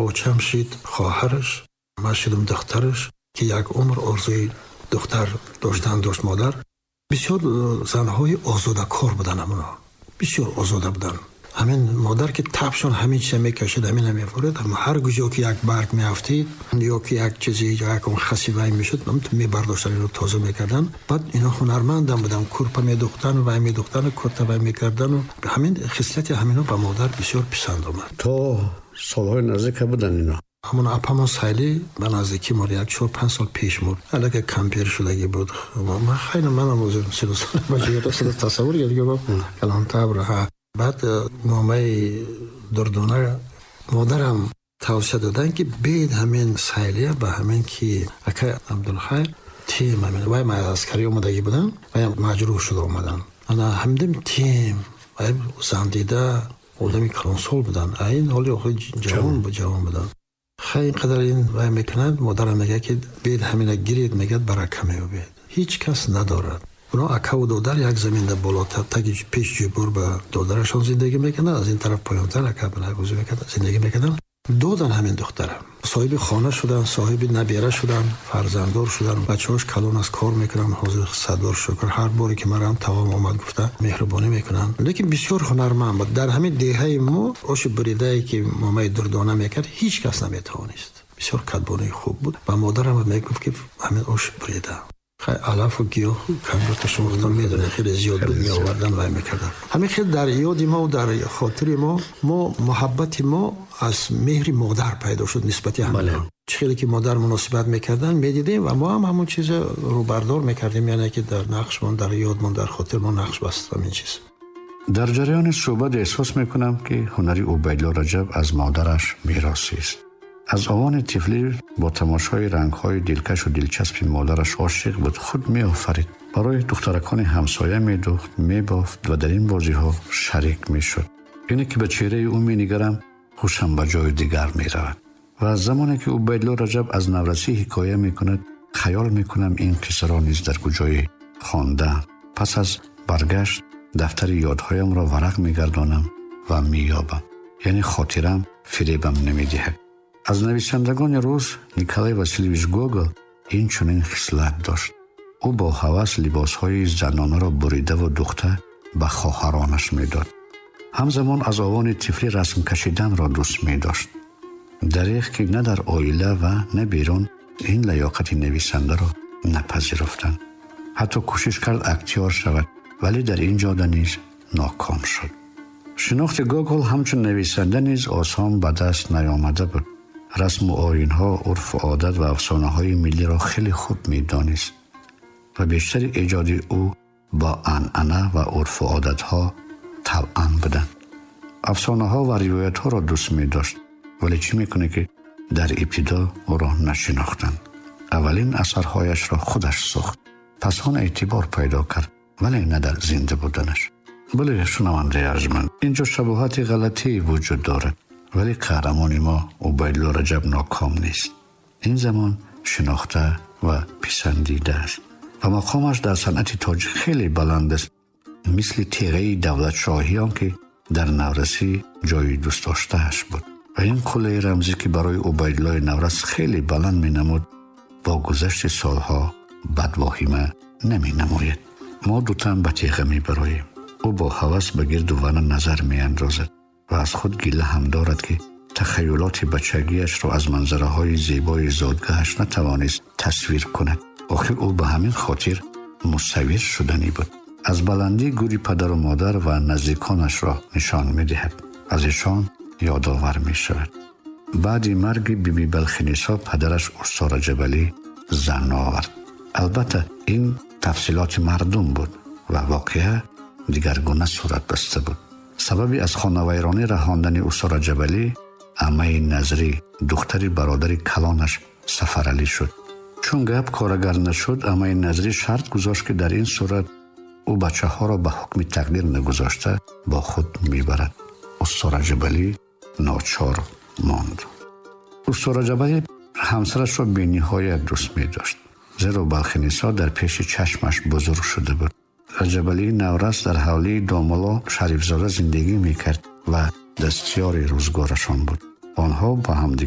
بچه هم شید خواهرش، من شدم دخترش که یک عمر آرزوی دختر داشت مادر. بسیار زنهای آزاده کار بودن، همونا بسیار آزاده بودن. همین مادر که تبشون همین چیز میکشید، همین نمیفورد، اما هر کجا که یک برگ میافتید یا که یک چیزی یا یک خسی وای میشد میبرداشتن اینو تازه میکردن. بعد اینا هنرمندم بودن، کورپا میدوختن و وای میدوختن، کورتا وای میکردن و همین خصلت همینو به مادر بسیار پسند اومد. تو سالهای نزدیک بودن اینا؟ همون اپامان سایلی به نزدیکی ما 4-5 سال پیش مرد. الان کمپیر شدگی بود. من خیلی منم از 30 سال باشه تصور کردم کلام تبره. بعد مامای دردونه مادرم توصیه دادن که بید همین سایلیه به همین که اکا عبدالخیر تیم همین وای ما عسکری اومدگی بودن و مجروح شده اومدن. انا همدم تیم وای زندیده آدمی کلانسول بودن. این حالی آخه جوان بودن. خیلی قدر این وای میکنند. مادرم میگه که بید همین گیرید، میگه برکه میابید. هیچ کس ندارد. اونا اکا و دودر یک زمین در بالاتر تاکی پیش جیبور به دودرشان زندگی میکنن، از این طرف پایانتر اکا بنگوزی میکنن زندگی میکنن. دودن همین دخترم صاحب خانه شدن، صاحب نبیره شدن، فرزنددار شدن. بچه‌هاش کلان از کار میکنن. حاضر صدر شکر هر باری که مرا هم توام آمد گفته مهربانی میکنن. لیکن بسیار هنرمند بود. در همین دهه ما آش بریده‌ای که مامای دردانه میکرد هیچ کس نمیتوانست. بسیار کدبانه خوب بود. و مادرم میگفت که همین آش بریده خیلی علف و گیاه کمبرت شما خودم میدونه خیلی زیاد بود می آوردن و میکردن. همین خیلی در یاد ما و در خاطر ما محبت ما از مهر مادر پیدا شد نسبتی همین. خیلی که مادر مناسبت میکردن میدیدیم و ما هم همون چیز رو بردار میکردیم، یعنی که در نقشمان، در یادمان، در خاطر ما نقش بست همین چیز. در جریان صحبت احساس میکنم که هنری عبیدالله رجب از مادرش میراثی است. از آوان طفلی با تماشای رنگ‌های دلکش و دلچسب مادرش عاشق بود. خود می‌آفرید، برای دخترکان همسایه می‌دوخت، می‌بافت و در این بازی‌ها شریک می‌شد. اینه که به چهره او می‌نگرم، خوشم به جای دیگر می‌رود. و از زمانی که عبیدالله رجب از نورسی حکایه می‌کند، خیال می‌کنم این قصه را نیز در کجای خواندم. پس از برگشت دفتر یادهایم را ورق می‌گردانم و می‌یابم، یعنی خاطرم فریبم نمی‌دهد. از نویسندگان روز نیکولای واسیلیویچ گوگل این چنین خصلت داشت. او با هوس لباسهای زنانه را بریده و دوخته به خواهرانش میداد. همزمان از آوان طفلی رسم کشیدن را دوست می داشت. دریغ که نه در عائله و نه بیرون این لیاقت نویسنده را نپذیرفتند. حتی کوشش کرد اکتیار شود، ولی در این جاده نیز ناکام شد. شناخت گوگل همچون نویسنده نیز آسان به دست نیامده بود. رسم و آیین‌ها، عرف و عادت و افسانه‌های ملی را خیلی خوب می‌دانست و بیشتر ایجاد او با عنعنه و عرف و عادت‌ها طبعاً بودند. افسانه‌ها و روایت‌ها را دوست می‌داشت، ولی چی می‌کنه که در ابتدا او را نشناختند. اولین اثرهایش را خودش ساخت، پس آن اعتبار پیدا کرد، ولی نه در زنده بودنش. بله شنونده ارجمند، اینجا شباهت غلطی وجود دارد، ولی قهرمان ما عبیدالله رجب ناکام نیست. این زمان شناخته و پسندیده است و مقامش در صنعت تاجیک خیلی بلند است، مثل تیغه دولت شاهیان که در نورسی جای دوست داشتهش بود. و این قله رمزی که برای عبیدالله نورس خیلی بلند می نمود، با گذشت سالها بد واهمه نمی نماید. ما دوتن به تیغه می براییم. او با هوس به گرد و ون نظر می اندازد و از خود گله هم دارد که تخیلات بچگیش را از منظره های زیبای زادگاهش نتوانست تصویر کند. آخر او به همین خاطر مصور شدنی بود. از بلندی گوری پدر و مادر و نزدیکانش را نشان می دهد. از ایشان یادآور می شود. بعد مرگ بیبی بلخنیسا پدرش استاد جبلی زن آورد. البته این تفصیلات مردم بود و واقعه دیگرگونه صورت بسته بود. سببی از خانه ویرانی رهاندن استاد جبلی عمه نظری دختری برادر کلانش سفرعلی شد. چون گپ کارگر نشد، عمه نظری شرط گذاشت که در این صورت او بچه ها را به حکم تقدیر نگذاشته با خود میبرد. استاد جبلی ناچار ماند. استاد جبلی همسرش را به نهایت دوست می داشت، زیرا بلخنیسا در پیش چشمش بزرگ شده بود. جبلی نورس در حوالی داملا شریفزاده زندگی می کرد و دستیار روزگارشان بود. آنها با همدیگر